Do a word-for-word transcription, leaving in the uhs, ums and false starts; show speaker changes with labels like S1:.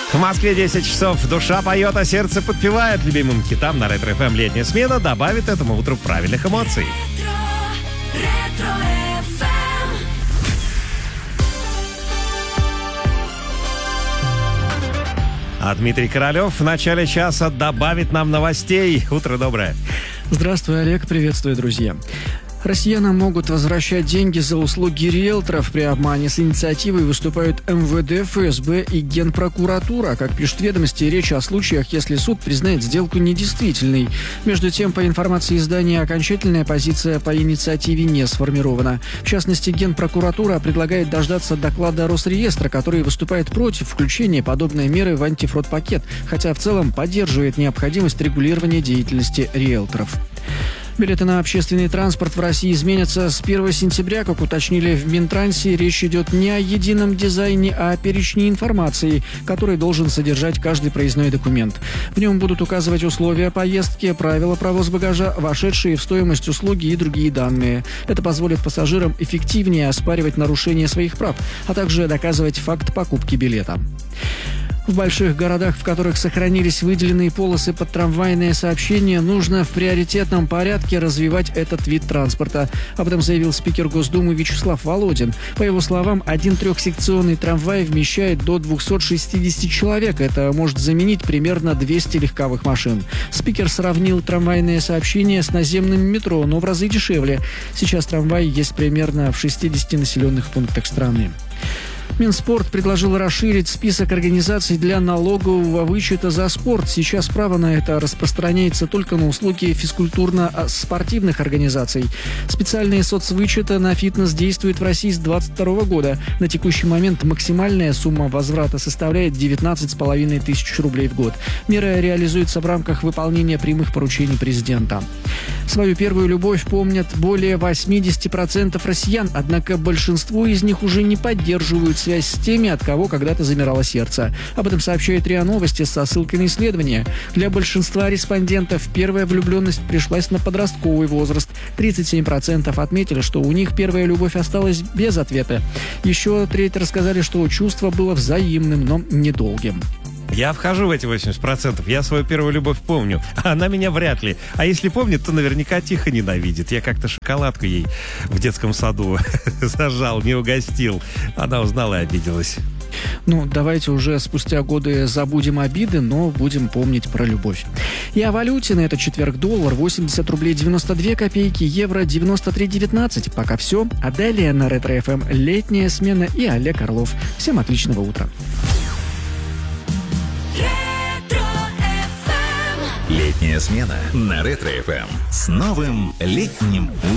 S1: В Москве десять часов. Душа поет, а сердце подпевает любимым хитам на Ретро эф эм. Летняя смена добавит этому утру правильных эмоций. А Дмитрий Королев в начале часа добавит нам новостей. Утро доброе.
S2: Здравствуй, Олег. Приветствую, друзья. Россиянам могут возвращать деньги за услуги риэлторов при обмане. С инициативой выступают эм вэ дэ, эф эс бэ и Генпрокуратура. Как пишут ведомости, речь о случаях, если суд признает сделку недействительной. Между тем, по информации издания, окончательная позиция по инициативе не сформирована. В частности, Генпрокуратура предлагает дождаться доклада Росреестра, который выступает против включения подобной меры в антифрод-пакет, хотя в целом поддерживает необходимость регулирования деятельности риэлторов. Билеты на общественный транспорт в России изменятся с первого сентября, как уточнили в Минтрансе. Речь идет не о едином дизайне, а о перечне информации, который должен содержать каждый проездной документ. В нем будут указывать условия поездки, правила провоз багажа, вошедшие в стоимость услуги и другие данные. Это позволит пассажирам эффективнее оспаривать нарушение своих прав, а также доказывать факт покупки билета. В больших городах, в которых сохранились выделенные полосы под трамвайное сообщение, нужно в приоритетном порядке развивать этот вид транспорта. Об этом заявил спикер Госдумы Вячеслав Володин. По его словам, один трехсекционный трамвай вмещает до двухсот шестидесяти человек. Это может заменить примерно двести легковых машин. Спикер сравнил трамвайное сообщение с наземным метро, но в разы дешевле. Сейчас трамвай есть примерно в шестидесяти населенных пунктах страны. Минспорт предложил расширить список организаций для налогового вычета за спорт. Сейчас право на это распространяется только на услуги физкультурно-спортивных организаций. Специальные соцвычеты на фитнес действуют в России с двадцать второго года. На текущий момент максимальная сумма возврата составляет девятнадцать с половиной тысяч рублей в год. Мера реализуется в рамках выполнения прямых поручений президента. Свою первую любовь помнят более восемьдесят процентов россиян, однако большинство из них уже не поддерживают связь с теми, от кого когда-то замирало сердце. Об этом сообщает РИА Новости со ссылкой на исследование. Для большинства респондентов первая влюбленность пришлась на подростковый возраст. тридцать семь процентов отметили, что у них первая любовь осталась без ответа. Еще треть рассказали, что чувство было взаимным, но недолгим.
S1: Я вхожу в эти восемьдесят процентов. Я свою первую любовь помню. А она меня вряд ли. А если помнит, то наверняка тихо ненавидит. Я как-то шоколадку ей в детском саду зажал, не угостил. Она узнала и обиделась.
S2: Ну, давайте уже спустя годы забудем обиды, но будем помнить про любовь. И о валюте на этот четверг: доллар восемьдесят рублей девяносто две копейки, евро девяносто три девятнадцать. Пока все. А далее на Ретро эф эм летняя смена и Олег Орлов. Всем отличного утра.
S3: Летняя смена на Ретро эф эм с новым летним утром.